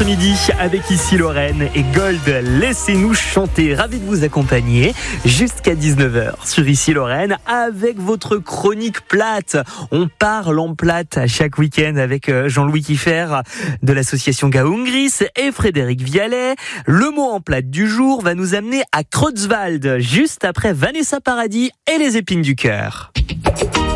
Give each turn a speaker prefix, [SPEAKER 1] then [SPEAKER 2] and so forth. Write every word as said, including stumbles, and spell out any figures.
[SPEAKER 1] midi avec Ici Lorraine et Gold. Laissez-nous chanter. Ravi de vous accompagner jusqu'à dix-neuf heures sur Ici Lorraine avec votre chronique plate. On parle en plate à chaque week-end avec Jean-Louis Kiffer de l'association Gaungris et Frédéric Vialet. Le mot en plate du jour va nous amener à Creutzwald juste après Vanessa Paradis et les épines du cœur.